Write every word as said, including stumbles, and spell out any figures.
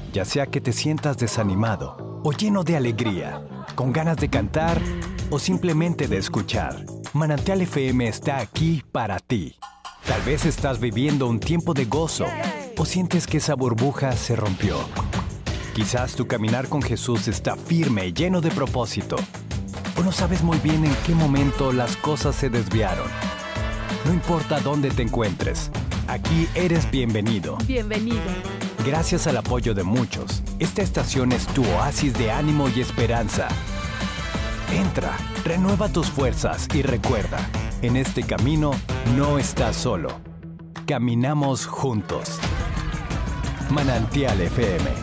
Ya sea que te sientas desanimado o lleno de alegría, con ganas de cantar o simplemente de escuchar, Manantial F M está aquí para ti. Tal vez estás viviendo un tiempo de gozo o sientes que esa burbuja se rompió. Quizás tu caminar con Jesús está firme y lleno de propósito. O no sabes muy bien en qué momento las cosas se desviaron. No importa dónde te encuentres, aquí eres bienvenido. Bienvenido. Gracias al apoyo de muchos, esta estación es tu oasis de ánimo y esperanza. Entra, renueva tus fuerzas y recuerda, en este camino no estás solo. Caminamos juntos. Manantial F M.